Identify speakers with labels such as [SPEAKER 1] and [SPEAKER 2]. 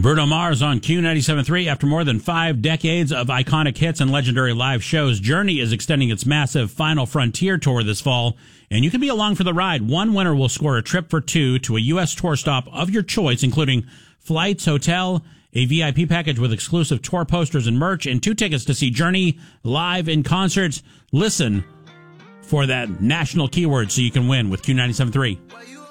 [SPEAKER 1] Bruno Mars on Q97.3. After more than 5 decades of iconic hits and legendary live shows, Journey is extending its massive Final Frontier tour this fall, and you can be along for the ride. One winner will score a trip for 2 to a U.S. tour stop of your choice, including flights, hotel, a VIP package with exclusive tour posters and merch, and 2 tickets to see Journey live in concerts. Listen for that national keyword so you can win with Q97.3.